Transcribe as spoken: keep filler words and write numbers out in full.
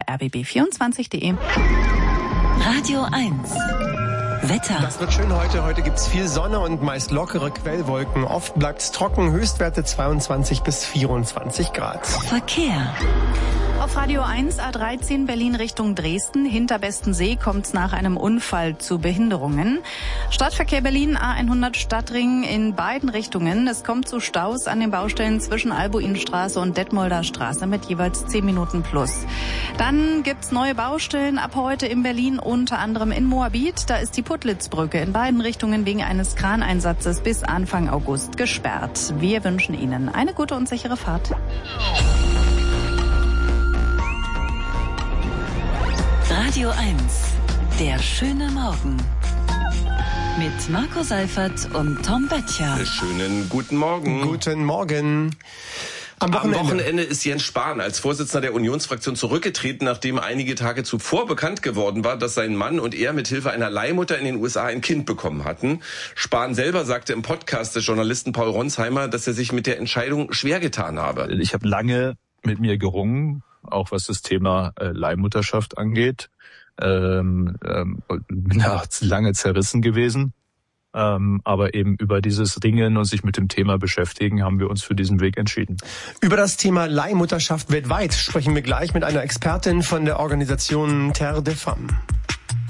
r b b vierundzwanzig punkt de. Radio eins. Wetter. Das wird schön heute. Heute gibt's viel Sonne und meist lockere Quellwolken. Oft bleibt's trocken. Höchstwerte zweiundzwanzig bis vierundzwanzig Grad. Verkehr. Auf Radio eins A dreizehn Berlin Richtung Dresden. Hinter Bestensee kommt's nach einem Unfall zu Behinderungen. Stadtverkehr Berlin A hundert Stadtring in beiden Richtungen. Es kommt zu Staus an den Baustellen zwischen Albuinstraße und Detmolder Straße mit jeweils zehn Minuten plus. Dann gibt's neue Baustellen ab heute in Berlin, unter anderem in Moabit. Da ist die Putlitzbrücke in beiden Richtungen wegen eines Kraneinsatzes bis Anfang August gesperrt. Wir wünschen Ihnen eine gute und sichere Fahrt. Radio eins. Der schöne Morgen. Mit Marco Seifert und Tom Böttcher. Schönen guten Morgen. Guten Morgen. Am Wochenende. Am Wochenende ist Jens Spahn als Vorsitzender der Unionsfraktion zurückgetreten, nachdem einige Tage zuvor bekannt geworden war, dass sein Mann und er mit Hilfe einer Leihmutter in den U S A ein Kind bekommen hatten. Spahn selber sagte im Podcast des Journalisten Paul Ronsheimer, dass er sich mit der Entscheidung schwer getan habe. Ich habe lange mit mir gerungen, auch was das Thema äh, Leihmutterschaft angeht. Ähm, ähm, bin da lange zerrissen gewesen. Ähm, aber eben über dieses Ringen und sich mit dem Thema beschäftigen, haben wir uns für diesen Weg entschieden. Über das Thema Leihmutterschaft weltweit sprechen wir gleich mit einer Expertin von der Organisation Terre des Femmes.